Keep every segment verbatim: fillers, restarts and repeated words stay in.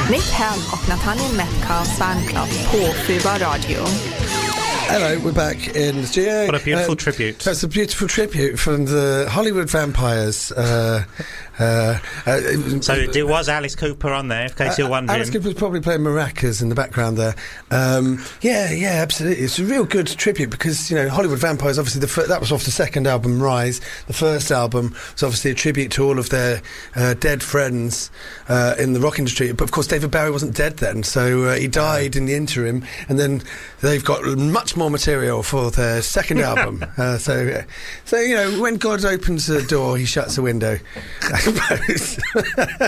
Nick Helm och Nathaniel Metcalf's Fan Club på Fubar Radio. Hello, we're back in the studio. What a beautiful um, tribute. That's a beautiful tribute from the Hollywood Vampires. Uh, uh, uh, so it was Alice Cooper on there, in case uh, you're wondering. Alice Cooper's probably playing maracas in the background there. Um, yeah, yeah, absolutely. It's a real good tribute because, you know, Hollywood Vampires, obviously, the fir- that was off the second album, Rise. The first album was obviously a tribute to all of their uh, dead friends uh, in the rock industry. But, of course, David Bowie wasn't dead then, so uh, he died in the interim, and then they've got much more material for their second album. Uh, so, so you know, when God opens a door, he shuts a window, I suppose. So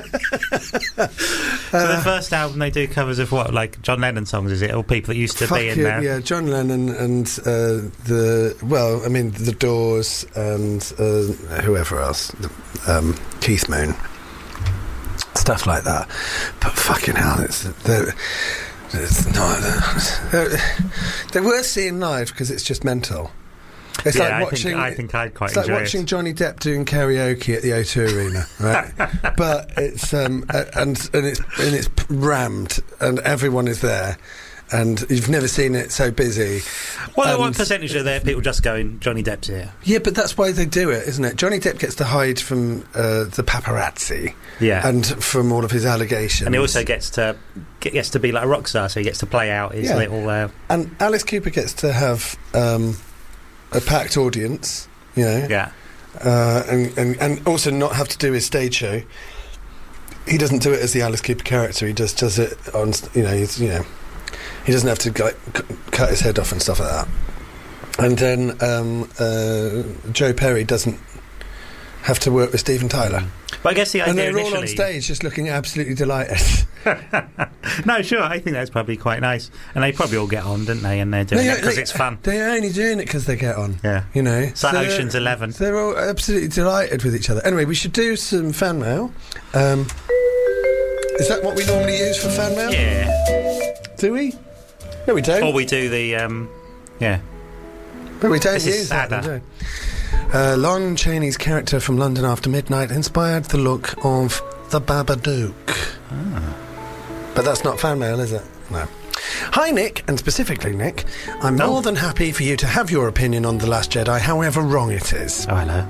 the first album they do covers of what, like John Lennon songs, is it? Or people that used to be in it, there? Yeah, John Lennon and uh, the, well, I mean, The Doors and uh, whoever else, um, Keith Moon, stuff like that. But fucking hell, it's... It's not, they're, they're worth seeing live because it's just mental. It's yeah, like I watching. Think, I think I'd quite it's enjoy like watching it. Johnny Depp doing karaoke at the O two Arena, right? But it's um uh, and and it's and it's rammed, and everyone is there. And you've never seen it so busy. Well, what percentage of there people just going, Johnny Depp's here? Yeah, but that's why they do it, isn't it? Johnny Depp gets to hide from uh, the paparazzi, yeah, and from all of his allegations. And he also gets to gets to be like a rock star, so he gets to play out his yeah. little. Uh, and Alice Cooper gets to have um, a packed audience, you know, yeah, uh, and, and and also not have to do his stage show. He doesn't do it as the Alice Cooper character. He just does it on, you know, he's, you know. He doesn't have to like, c- cut his head off and stuff like that. And then um, uh, Joe Perry doesn't have to work with Steven Tyler. But I guess the idea and they're initially... all on stage just looking absolutely delighted. No, sure, I think that's probably quite nice. And they probably all get on, don't they? And they're doing they, it because they, it's fun. They're only doing it because they get on. Yeah. You know? It's like so Ocean's Eleven. They're all absolutely delighted with each other. Anyway, we should do some fan mail. Um, is that what we normally use for fan mail? Yeah. Do we? No, we don't. Or we do the, um, yeah. But we don't this use is that. sadder. Uh, Lon Chaney's character from London After Midnight inspired the look of the Babadook. Ah. But that's not fan mail, is it? No. Hi, Nick, and specifically, Nick, I'm no. more than happy for you to have your opinion on The Last Jedi, however wrong it is. Oh, hello.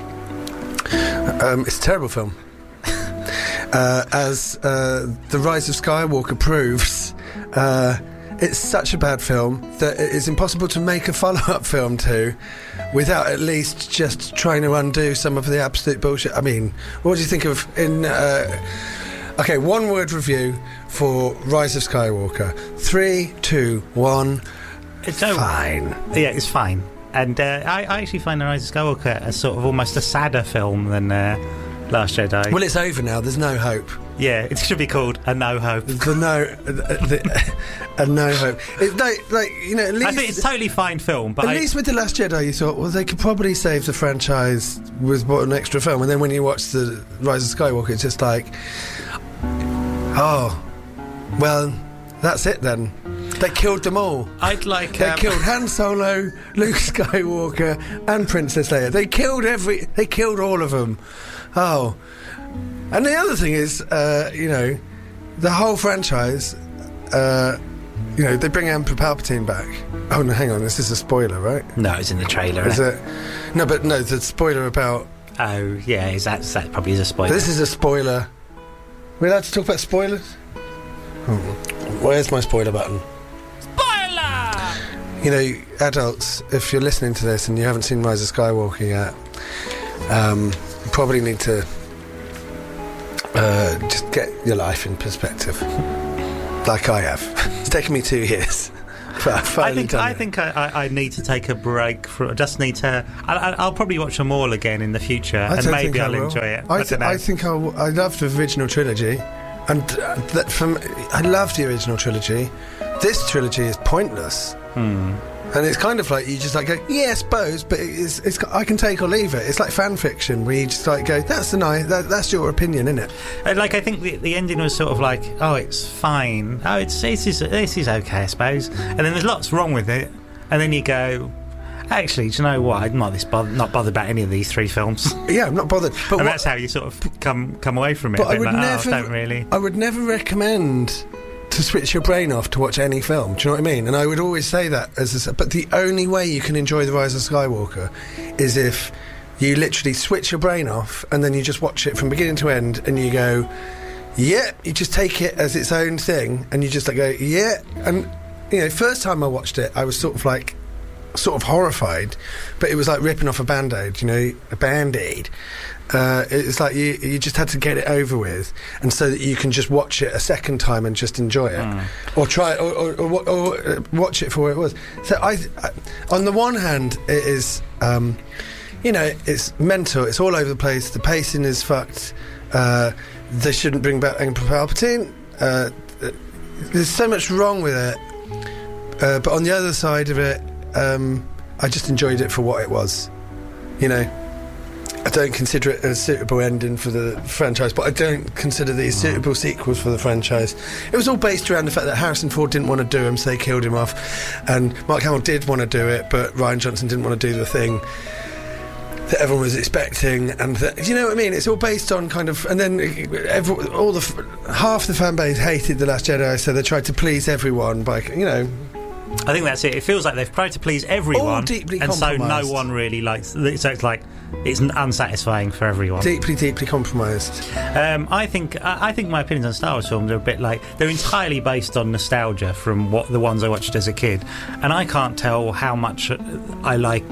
Um, it's a terrible film. uh, as uh, The Rise of Skywalker proves... Uh, It's such a bad film that it is impossible to make a follow-up film to without at least just trying to undo some of the absolute bullshit. I mean, what do you think of in... Uh, okay, one-word review for Rise of Skywalker. Three, two, one... It's fine. Yeah, it's fine. And uh, I, I actually find The Rise of Skywalker a sort of almost a sadder film than uh, Last Jedi. Well, it's over now. There's no hope. Yeah, it should be called A No Hope. The no, uh, the, a no hope. It's like, like you know. At least I think it's a totally fine film, but at I, least with The Last Jedi, you thought, well, they could probably save the franchise with what an extra film. And then when you watch the Rise of Skywalker, it's just like, oh, well, that's it then. They killed them all. I'd like. They um, killed Han Solo, Luke Skywalker, and Princess Leia. They killed every. They killed all of them. Oh. And the other thing is, uh, you know, the whole franchise, uh, you know, they bring Emperor Palpatine back. Oh, no, hang on, this is a spoiler, right? No, it's in the trailer, Is isn't it? No, but no, the spoiler about... Oh, yeah, is that, that probably is a spoiler. This is a spoiler. We're allowed to talk about spoilers? Oh, where's my spoiler button? Spoiler! You know, adults, if you're listening to this and you haven't seen Rise of Skywalker yet, um, you probably need to... Uh, just get your life in perspective, like I have. It's taken me two years. But I've I think I it. think I, I need to take a break. For, I just need to. I, I'll probably watch them all again in the future, I and maybe I'll will. enjoy it. I, I, th- don't know. I think I'll, I love the original trilogy, and uh, that from I love the original trilogy. This trilogy is pointless. Hmm. And it's kind of like you just like go, yeah, I suppose, but it's, it's I can take or leave it. It's like fan fiction where you just like go, that's the nice, that, that's your opinion, isn't it? And like I think the, the ending was sort of like, oh, it's fine. Oh, it's this is this is okay, I suppose. And then there's lots wrong with it. And then you go, actually, do you know what? I'm not this bothered, not bothered about any of these three films. Yeah, I'm not bothered. But and what, that's how you sort of come come away from it. But a I bit would like, never, oh, don't really. I would never recommend to switch your brain off to watch any film. Do you know what I mean? And I would always say that as a, but the only way you can enjoy The Rise of Skywalker is if you literally switch your brain off and then you just watch it from beginning to end and you go, yeah, you just take it as its own thing and you just like go, yeah. And you know, first time I watched it, I was sort of like sort of horrified, but it was like ripping off a band-aid, you know, a band-aid. Uh, it's like you you just had to get it over with, and so that you can just watch it a second time and just enjoy it, mm. or try or, or, or, or watch it for what it was. So I, I on the one hand, it is, um, you know, it's mental. It's all over the place. The pacing is fucked. Uh, they shouldn't bring back Emperor Palpatine. Uh, there's so much wrong with it. Uh, but on the other side of it, um, I just enjoyed it for what it was. You know. I don't consider it a suitable ending for the franchise, but I don't consider these suitable sequels for the franchise. It was all based around the fact that Harrison Ford didn't want to do them, so they killed him off, and Mark Hamill did want to do it, but Rian Johnson didn't want to do the thing that everyone was expecting, and that, you know what I mean? It's all based on kind of, and then every, all the half the fan base hated The Last Jedi, so they tried to please everyone by, you know. I think that's it. It feels like they've tried to please everyone, all deeply and so compromised. no one really likes. So it's like it's unsatisfying for everyone. Deeply, deeply compromised. Um, I think. I, I think my opinions on Star Wars films are a bit like they're entirely based on nostalgia from what the ones I watched as a kid, and I can't tell how much I like.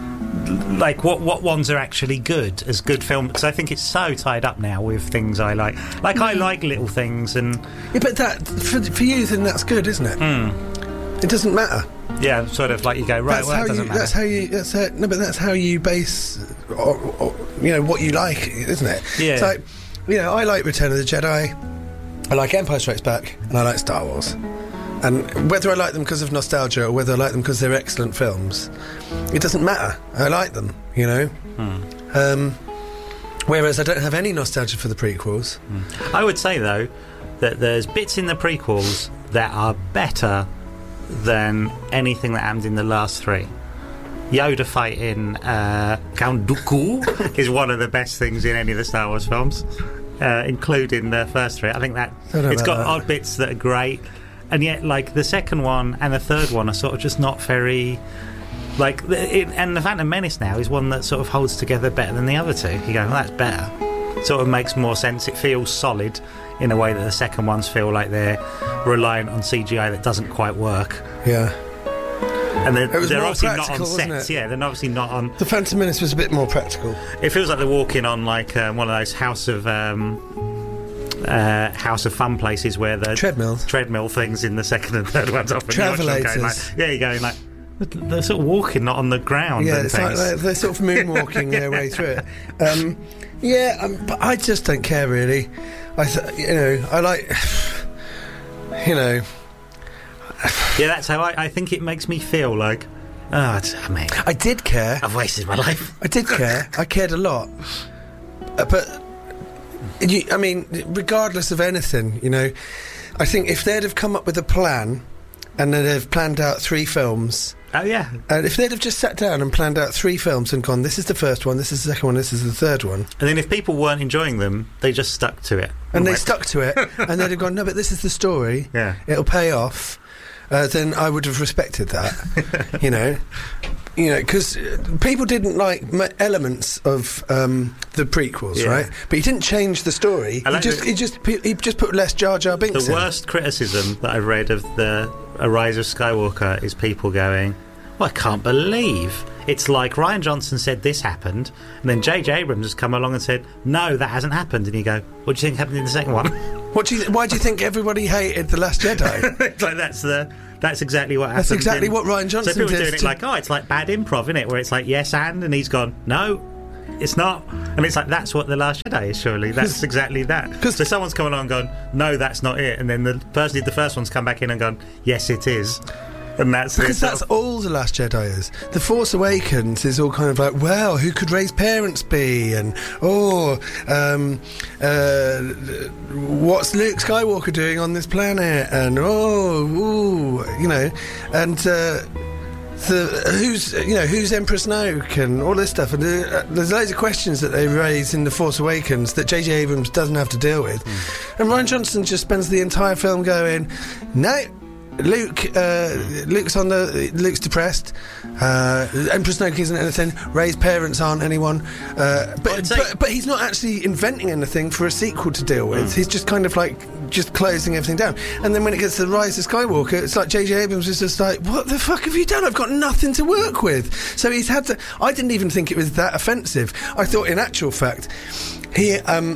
Like what what ones are actually good as good films, because I think it's so tied up now with things I like. Like I like little things, and yeah, but that for, for you then that's good, isn't it? Mm. It doesn't matter. Yeah, sort of like you go right. That's well, how that doesn't you. matter. That's how you. That's how, no, but that's how you base, or, or, you know, what you like, isn't it? Yeah. It's like, you know, I like Return of the Jedi, I like Empire Strikes Back, and I like Star Wars. And whether I like them because of nostalgia or whether I like them because they're excellent films, it doesn't matter. I like them, you know. Hmm. Um, whereas I don't have any nostalgia for the prequels. Hmm. I would say though that there's bits in the prequels that are better than anything that happened in the last three. Yoda fighting uh, Count Dooku is one of the best things in any of the Star Wars films, uh, including the first three. I think that it's got that. odd bits that are great, and yet like the second one and the third one are sort of just not very like. It, and the Phantom Menace now is one that sort of holds together better than the other two. You go, well, that's better. Sort of makes more sense. It feels solid in a way that the second ones feel like they're reliant on C G I that doesn't quite work. Yeah. And they're, It was they're more obviously not on practical, wasn't sets. it? Yeah, they're obviously not on. The Phantom Menace was a bit more practical. It feels like they're walking on like um, one of those House of um, uh, House of Fun places where the Treadmills. treadmill things in the second and third ones often. Travelators. Like, yeah, you're going like they're sort of walking, not on the ground. Yeah, and it's like things. they're, they're sort of moonwalking their way through it. Um, yeah, um, but I just don't care really. I, th- you know, I like, you know. Yeah, that's how I, I think it makes me feel like. Oh, it's, I mean, I did care. I've wasted my life. I did care. I cared a lot. Uh, but, you, I mean, regardless of anything, you know, I think if they'd have come up with a plan and they'd have planned out three films. Oh, yeah. And if they'd have just sat down and planned out three films and gone, this is the first one, this is the second one, this is the third one. And then if people weren't enjoying them, they just stuck to it. And they Like- stuck to it, and they'd have gone, no, but this is the story. Yeah. It'll pay off. Uh, then I would have respected that, you know, you know, because people didn't like m- elements of um, the prequels, Yeah. right? But he didn't change the story. I He like just, the- he just, pu- he just put less Jar Jar Binks The in. worst criticism that I've read of the A Rise of Skywalker is people going, well, I can't believe it's like Rian Johnson said this happened, and then J J Abrams has come along and said, no, that hasn't happened. And you go, what do you think happened in the second one? What do you? Th- why do you think everybody hated The Last Jedi? It's like that's the that's exactly what happened. That's exactly in- what Rian Johnson So people did are doing it to- like, oh, it's like bad improv, isn't it? Where it's like yes and, and he's gone, no, it's not. And it's like that's what The Last Jedi is. Surely that's exactly that. 'cause- So someone's come along and gone, no, that's not it, and then the person who did the first one's come back in and gone, yes, it is. And that's Because the, that's all The Last Jedi is. The Force Awakens is all kind of like, well, who could Rey's parents be? And, oh, um, uh, what's Luke Skywalker doing on this planet? And, oh, ooh, you know. And uh, the who's you know who's Emperor Snoke and all this stuff, and uh, there's loads of questions that they raise in The Force Awakens that J J Abrams doesn't have to deal with, mm. and Rian Johnson just spends the entire film going, no. Luke, uh, Luke's on the. Luke's depressed. Uh, Emperor Snoke isn't anything. Rey's parents aren't anyone. Uh, but, but but he's not actually inventing anything for a sequel to deal with. Mm. He's just kind of like just closing everything down. And then when it gets to the Rise of Skywalker, it's like J J Abrams is just like, what the fuck have you done? I've got nothing to work with. So he's had to. I didn't even think it was that offensive. I thought, in actual fact, he um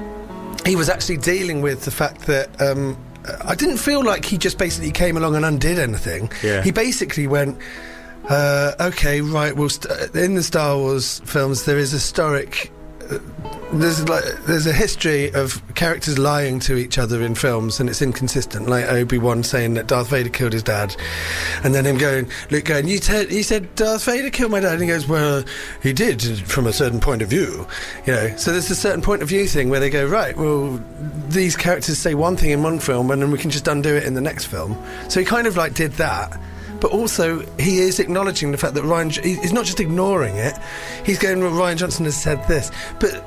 he was actually dealing with the fact that. Um, I didn't feel like he just basically came along and undid anything. Yeah. He basically went, uh, okay, right, well, st- in the Star Wars films, there is a historic... Uh, there's like there's a history of characters lying to each other in films, and it's inconsistent. Like Obi-Wan saying that Darth Vader killed his dad, and then him going, Luke going, you, te- you said Darth Vader killed my dad, and he goes, well, he did from a certain point of view, you know. So there's a certain point of view thing where they go, right, well, these characters say one thing in one film, and then we can just undo it in the next film. So he kind of like did that. But also, he is acknowledging the fact that Ryan... He's not just ignoring it. He's going, well, Rian Johnson has said this. But...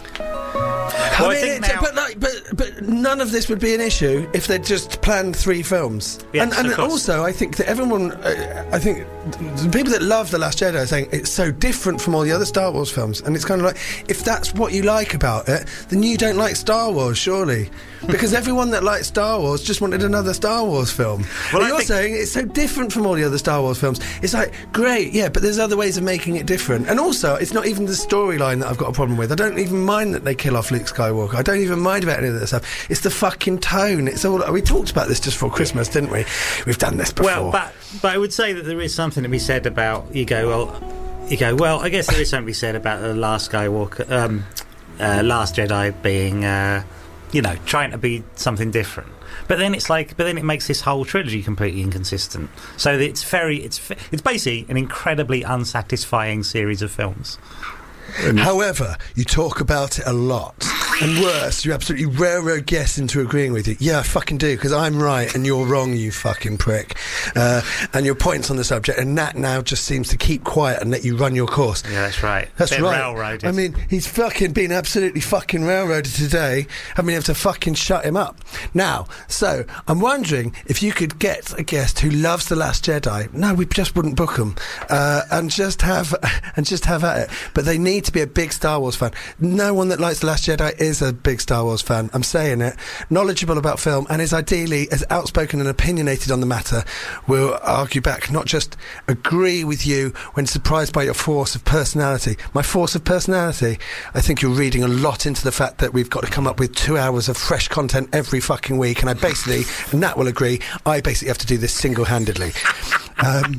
Well, I mean, I think it, now, but, like, but but none of this would be an issue if they'd just planned three films. Yes, and and of course. also, I think that everyone, uh, I think the people that love The Last Jedi are saying it's so different from all the other Star Wars films, and it's kind of like, if that's what you like about it, then you don't like Star Wars, surely, because everyone that liked Star Wars just wanted another Star Wars film. Well, and you're think- saying it's so different from all the other Star Wars films. It's like, great, yeah, but there's other ways of making it different. And also, it's not even the storyline that I've got a problem with. I don't even mind that they kill off Luke Skywalker. I don't even mind about any of that stuff. It's the fucking tone. It's all. We talked about this just for Christmas, didn't we? We've done this before. Well, but but I would say that there is something to be said about. You go well. You go well. I guess there is something to be said about the Last Skywalker, um, uh, Last Jedi being, uh, you know, trying to be something different. But then it's like, but then it makes this whole trilogy completely inconsistent. So it's very, it's it's basically an incredibly unsatisfying series of films. However, you talk about it a lot. And worse, you absolutely railroad guests into agreeing with you. Yeah, I fucking do, because I'm right and you're wrong, you fucking prick. Uh, and your points on the subject, and Nat now just seems to keep quiet and let you run your course. Yeah, that's right. That's Bit right. Railroaded. I mean, he's fucking been absolutely fucking railroaded today. I've been able to fucking shut him up. Now, so, I'm wondering if you could get a guest who loves The Last Jedi. No, we just wouldn't book them. Uh, and just have, and just have at it. But they need to be a big Star Wars fan. No one that likes The Last Jedi is a big Star Wars fan. I'm saying it. Knowledgeable about film, and is ideally as outspoken and opinionated on the matter. Will argue back, not just agree with you when surprised by your force of personality. My force of personality? I think you're reading a lot into the fact that we've got to come up with two hours of fresh content every fucking week, and I basically, and Nat will agree, I basically have to do this single-handedly. Um,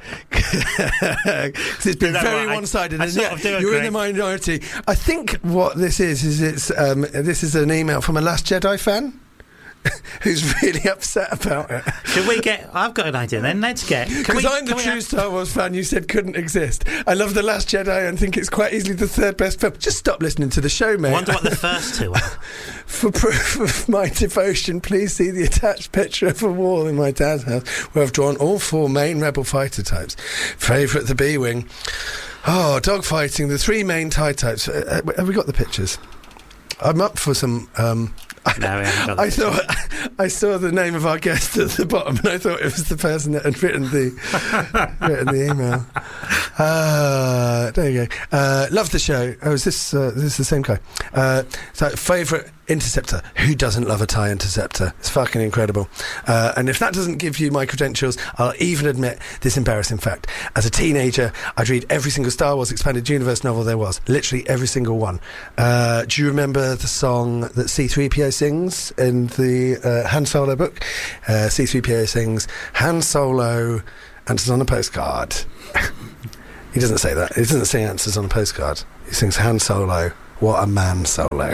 it's been No, very I- one-sided, I and sort yet of do you're in agree. the minority. I think what this is is it's um, this is an email from a Last Jedi fan who's really upset about it. Should we get? I've got an idea. Then let's get. can Because we- I'm the can we true have- Star Wars fan you said couldn't exist. I love The Last Jedi and think it's quite easily the third best film. Just stop listening to the show, mate. I wonder what the first two are. For proof of my devotion, please see the attached picture of a wall in my dad's house where I've drawn all four main rebel fighter types. Favourite, the B-Wing. Oh, dogfighting, the three main TIE types. Uh, have we got the pictures? I'm up for some... Um, No, we haven't got the I thought I saw the name of our guest at the bottom, and I thought it was the person that had written the written the email. Uh, there you go. Uh, love the show. Oh, is this uh, this is the same guy? Uh, so, favourite interceptor. Who doesn't love a TIE interceptor? It's fucking incredible. Uh, and if that doesn't give you my credentials, I'll even admit this embarrassing fact. As a teenager, I'd read every single Star Wars Expanded Universe novel there was. Literally every single one. Uh, do you remember the song that C three P O sings in the uh, Han Solo book? Uh, C three P O sings, Han Solo answers on a postcard. He doesn't say that. He doesn't sing answers on a postcard. He sings Han Solo, what a man Solo.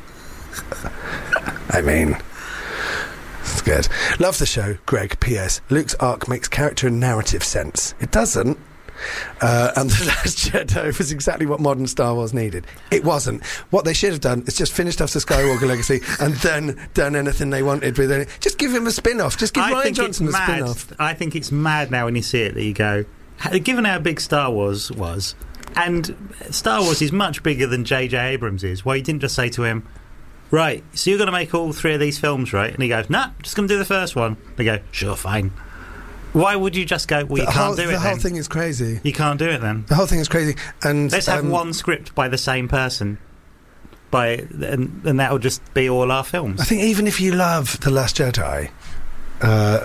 I mean, it's good. Love the show, Greg. P S Luke's arc makes character and narrative sense. It doesn't. Uh, and The Last Jedi was exactly what modern Star Wars needed. It wasn't. What they should have done is just finished off the Skywalker legacy and then done anything they wanted with it. Just give him a spin-off. Just give I Rian think Johnson a it's mad. spin-off. I think it's mad now when you see it that you go, given how big Star Wars was, and Star Wars is much bigger than J J Abrams is, why he didn't just say to him, right, so you're going to make all three of these films, right? And he goes, nah, just going to do the first one. They go, sure, fine. Why would you just go, well, you the can't whole, do it the then? whole thing is crazy. You can't do it then. The whole thing is crazy. And let's have um, one script by the same person, by and, and that'll just be all our films. I think even if you love The Last Jedi, uh,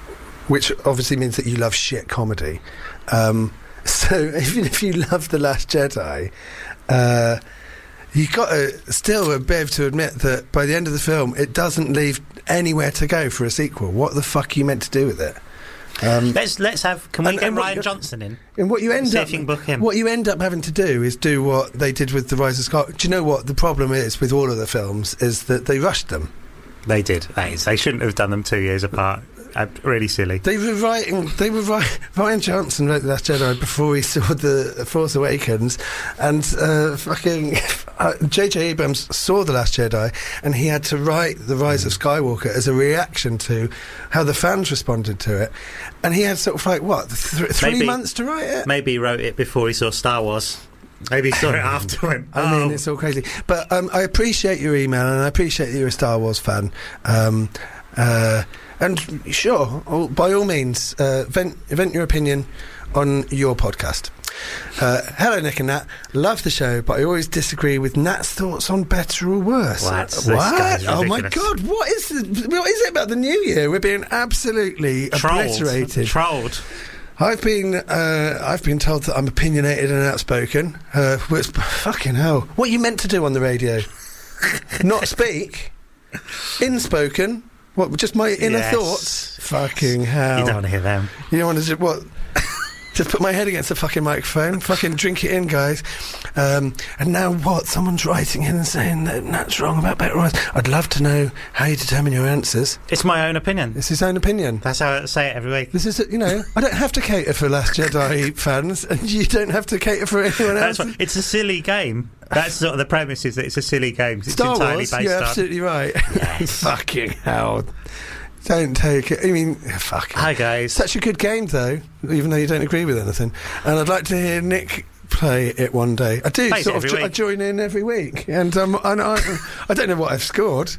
which obviously means that you love shit comedy, um, so even if you love The Last Jedi, uh, you got to still be able to admit that by the end of the film, it doesn't leave anywhere to go for a sequel. What the fuck are you meant to do with it? Um, let's let's have. Can we and, get and what, Ryan Johnson in? And what you end See up, if you can book him. what you end up having to do is do what they did with The Rise of Skywalker. Do you know what the problem is with all of the films? Is that they rushed them. They did. That is, they shouldn't have done them two years apart. Uh, really silly. They were writing. They were writing. Ryan Johnson wrote The Last Jedi before he saw the Force Awakens, and uh, fucking uh, J J Abrams saw The Last Jedi, and he had to write The Rise of Skywalker as a reaction to how the fans responded to it, and he had sort of like what th- three maybe, months to write it. Maybe he wrote it before he saw Star Wars. Maybe he saw it after him. I mean, it's all crazy. But um, I appreciate your email, and I appreciate that you're a Star Wars fan. Um, uh, And sure, all, by all means, uh, vent, vent your opinion on your podcast. Uh, hello, Nick and Nat. Love the show, but I always disagree with Nat's thoughts on better or worse. What? This What? guy's Oh my ridiculous. God! What is the, what is it about the new year? We're being absolutely Trolled. obliterated. Trolled. I've been uh, I've been told that I'm opinionated and outspoken. Uh, which, fucking hell! What are you meant to do on the radio? Not speak. Inspoken. What, just my inner Yes. thoughts? Fucking hell. You don't want to hear them. You don't want to just, what? Just put my head against the fucking microphone. Fucking drink it in, guys. Um, and now what? Someone's writing in and saying that Nat's wrong about better or worse. I'd love to know how you determine your answers. It's my own opinion. It's his own opinion. That's how I say it every week. This is, you know, I don't have to cater for Last Jedi fans, and you don't have to cater for anyone else. That's what, it's a silly game. That's sort of the premise, is that it's a silly game. 'Cause it's Star entirely Wars, based you're on. absolutely right. Yes. Fucking hell. Don't take it. I mean, fuck. Hi, guys. Such a good game, though, even though you don't agree with anything. And I'd like to hear Nick play it one day. I do Plays sort it of. every Jo- I week. join in every week, and um, and I, I don't know what I've scored.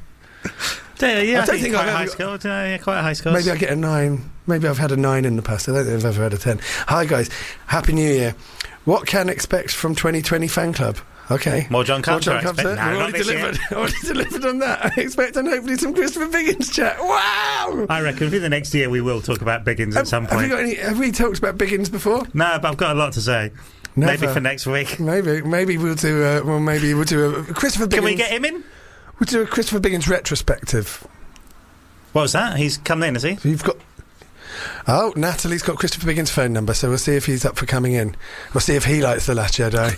Yeah, yeah, I I, don't think, think quite I've high ever- scores. Yeah, yeah, quite high scores. Maybe I get a nine. Maybe I've had a nine in the past. I don't think I've ever had a ten. Hi guys, Happy New Year. What can expect from twenty twenty fan club? Okay. More John More Combs. John I Combs. expect. No, No, not already this year. delivered. already delivered on that. I expect, and hopefully some Christopher Biggins chat. Wow. I reckon for the next year we will talk about Biggins at some Have, point. you got any, have we talked about Biggins before? No, but I've got a lot to say. Never. Maybe for next week. Maybe, maybe we'll do. Uh, well, maybe we'll do a Christopher Biggins. Can we get him in? We'll do a Christopher Biggins retrospective. What was that? He's come in, has he? So you've got. Oh, Natalie's got Christopher Biggins' phone number, so we'll see if he's up for coming in. We'll see if he likes The Last Jedi.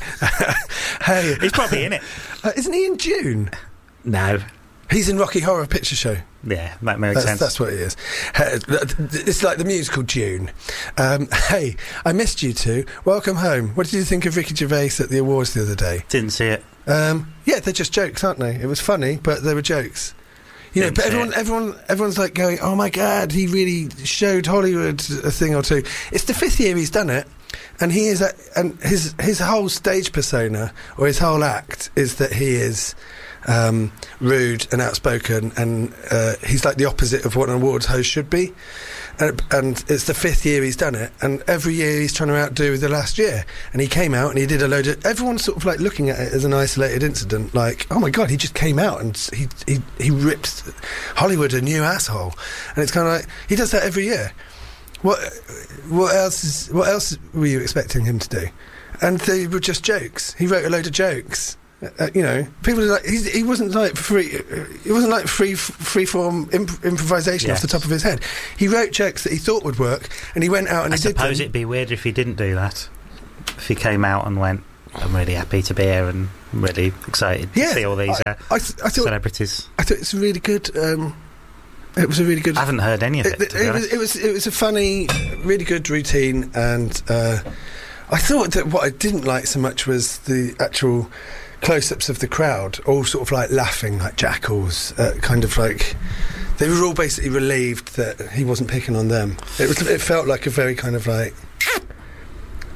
Hey, He's probably in it. uh, isn't he in June? No. He's in Rocky Horror Picture Show. Yeah, that makes That's, sense. that's what it is. Hey, it's like the musical June. Um, hey, I missed you two. Welcome home. What did you think of Ricky Gervais at the awards the other day? Didn't see it. Um, yeah, they're just jokes, aren't they? It was funny, but they were jokes. You know, Didn't but see everyone, it. everyone, everyone's like going, "Oh my God, he really showed Hollywood a thing or two." It's the fifth year he's done it, and he is, a, and his his whole stage persona or his whole act is that he is um, rude and outspoken, and uh, he's like the opposite of what an awards host should be. And, and it's the fifth year he's done it, and every year he's trying to outdo the last year. And he came out and he did a load of. Everyone's sort of like looking at it as an isolated incident, like, oh my God, he just came out and he he he ripped Hollywood a new asshole. And it's kind of like he does that every year. What what else is what else were you expecting him to do? And they were just jokes. He wrote a load of jokes. Uh, you know, people are like he's, he wasn't like free. It wasn't like free free form imp- improvisation Yes. off the top of his head. He wrote jokes that he thought would work, and he went out and I he did them. suppose it'd be weird if he didn't do that. If he came out and went, I'm really happy to be here and I'm really excited to Yeah, see all these I, uh, I, th- I thought celebrities. I thought it's a really good. Um, it was a really good. I haven't heard any of it, It, to be it, honest. was, it was it was a funny, really good routine, and uh, I thought that what I didn't like so much was the actual close-ups of the crowd, all sort of like laughing like jackals, uh, kind of like they were all basically relieved that he wasn't picking on them. It was it felt like a very kind of like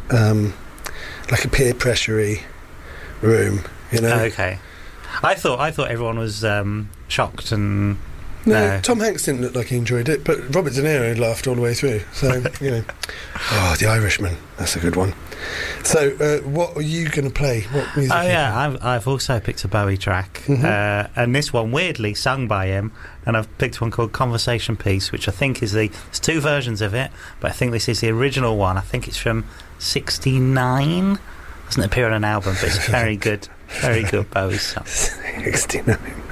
um, like a peer pressure-y room, you know. Okay. I thought I thought everyone was um, shocked and. No, No. Tom Hanks didn't look like he enjoyed it, but Robert De Niro laughed all the way through. So, you know. Oh, The Irishman. That's a good one. So, uh, what are you going to play? What music? Oh are you yeah, I've, I've also picked a Bowie track, Mhm. uh, and this one weirdly sung by him. And I've picked one called "Conversation Piece," which I think is the. There's two versions of it, but I think this is the original one. I think it's from sixty-nine. Doesn't appear on an album, but it's a very good, very good Bowie song. sixty-nine.